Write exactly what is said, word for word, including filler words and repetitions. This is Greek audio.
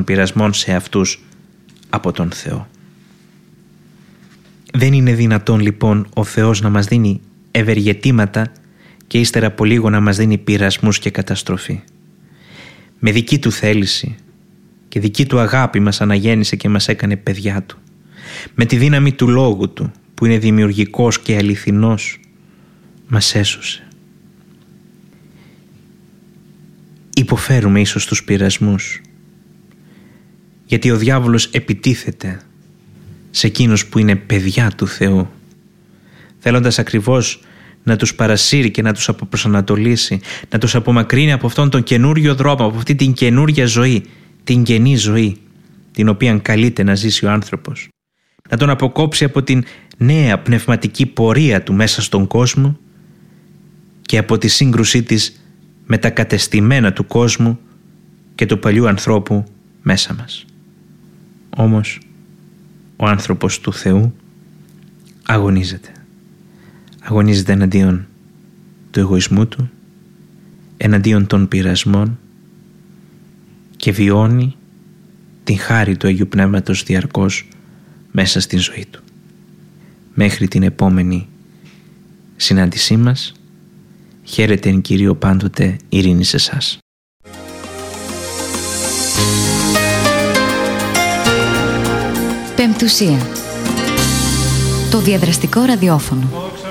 πειρασμών σε αυτούς από τον Θεό. Δεν είναι δυνατόν λοιπόν ο Θεός να μας δίνει ευεργετήματα και ύστερα από λίγο να μας δίνει πειρασμούς και καταστροφή. Με δική του θέληση και δική του αγάπη μας αναγέννησε και μας έκανε παιδιά του. Με τη δύναμη του λόγου του που είναι δημιουργικός και αληθινός μας έσωσε. Υποφέρουμε ίσως τους πειρασμούς γιατί ο διάβολος επιτίθεται σε εκείνους που είναι παιδιά του Θεού, θέλοντας ακριβώς να τους παρασύρει και να τους αποπροσανατολίσει, να τους απομακρύνει από αυτόν τον καινούριο δρόμο, από αυτή την καινούρια ζωή, την καινή ζωή, την οποία καλείται να ζήσει ο άνθρωπος, να τον αποκόψει από την νέα πνευματική πορεία του μέσα στον κόσμο και από τη σύγκρουσή της με τα κατεστημένα του κόσμου και του παλιού ανθρώπου μέσα μας. Όμως ο άνθρωπος του Θεού αγωνίζεται. Αγωνίζεται εναντίον του εγωισμού του, εναντίον των πειρασμών και βιώνει την χάρη του Αγίου Πνεύματος διαρκώς μέσα στην ζωή του. Μέχρι την επόμενη συνάντησή μας, χαίρετε εν Κυρίω πάντοτε, ειρήνη σε εσάς. Πεμπτουσία. Το διαδραστικό ραδιόφωνο.